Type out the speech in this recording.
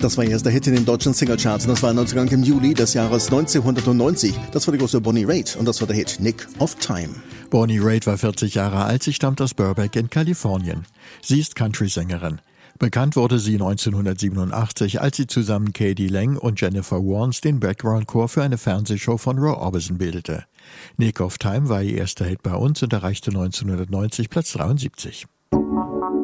Das war ihr erster Hit in den deutschen Singlecharts und das war ein Neuzugang im Juli des Jahres 1990. Das war die große Bonnie Raitt und das war der Hit Nick of Time. Bonnie Raitt war 40 Jahre alt, sie stammt aus Burbank in Kalifornien. Sie ist Country-Sängerin. Bekannt wurde sie 1987, als sie zusammen K.D. Lang und Jennifer Warnes den Background-Chor für eine Fernsehshow von Roy Orbison bildete. Nick of Time war ihr erster Hit bei uns und erreichte 1990 Platz 73.